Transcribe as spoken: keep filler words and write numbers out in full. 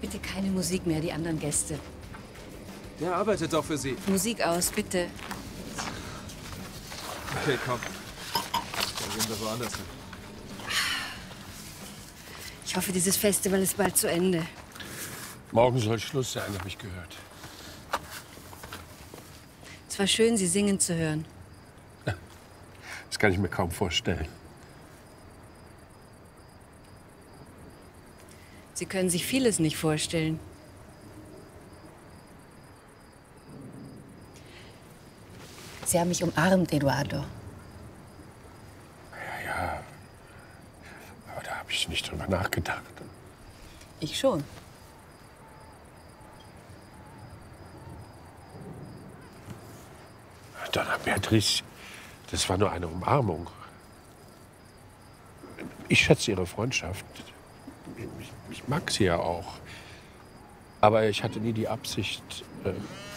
Bitte keine Musik mehr, die anderen Gäste. Der arbeitet doch für Sie. Musik aus, bitte. Okay, komm. Dann gehen wir woanders hin. Ich hoffe, dieses Festival ist bald zu Ende. Morgen soll Schluss sein, habe ich gehört. Es war schön, Sie singen zu hören. Das kann ich mir kaum vorstellen. Sie können sich vieles nicht vorstellen. Sie haben mich umarmt, Eduardo. Ja, ja. Aber da habe ich nicht drüber nachgedacht. Ich schon. Donna Beatrice, das war nur eine Umarmung. Ich schätze Ihre Freundschaft. Ich, ich mag sie ja auch. Aber ich hatte nie die Absicht, äh,